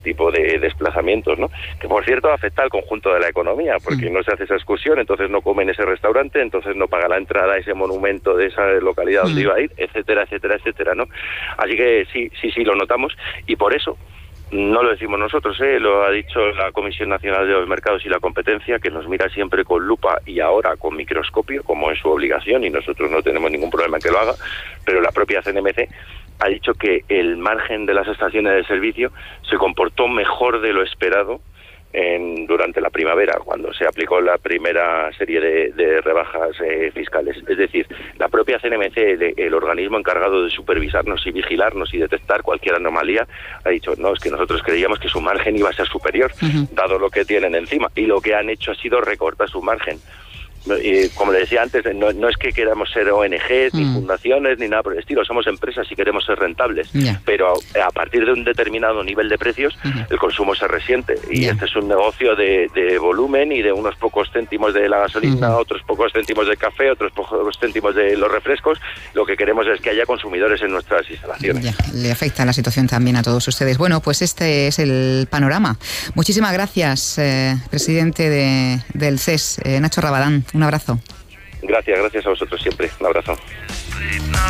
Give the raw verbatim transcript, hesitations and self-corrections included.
tipo de desplazamientos, ¿no? Que por cierto afecta al conjunto de la economía, porque mm. no se hace esa excursión, entonces no come en ese restaurante, entonces no paga la entrada a ese monumento de esa localidad mm. donde iba a ir, etcétera, etcétera, etcétera, ¿no? Así que sí, sí, sí, lo notamos, y por eso no lo decimos nosotros, ¿eh? Lo ha dicho la Comisión Nacional de los Mercados y la Competencia, que nos mira siempre con lupa y ahora con microscopio, como es su obligación, y nosotros no tenemos ningún problema en que lo haga, pero la propia C N M C ha dicho que el margen de las estaciones de servicio se comportó mejor de lo esperado en, durante la primavera, cuando se aplicó la primera serie de, de rebajas eh, fiscales. Es decir, la propia C N M C, el, el organismo encargado de supervisarnos y vigilarnos y detectar cualquier anomalía, ha dicho, no, es que nosotros creíamos que su margen iba a ser superior, uh-huh. dado lo que tienen encima, y lo que han hecho ha sido recortar su margen. Y como le decía antes, no, no es que queramos ser O N Ges, mm. ni fundaciones, ni nada por el estilo, somos empresas y queremos ser rentables, yeah. pero a, a partir de un determinado nivel de precios, uh-huh. el consumo se resiente, y yeah. este es un negocio de, de volumen y de unos pocos céntimos de la gasolina, uh-huh. otros pocos céntimos del café, otros pocos céntimos de los refrescos. Lo que queremos es que haya consumidores en nuestras instalaciones. Yeah. Le afecta la situación también a todos ustedes. Bueno, pues este es el panorama. Muchísimas gracias, eh, presidente de, del C E S, eh, Nacho Rabadán. Un abrazo. Gracias, gracias a vosotros siempre. Un abrazo.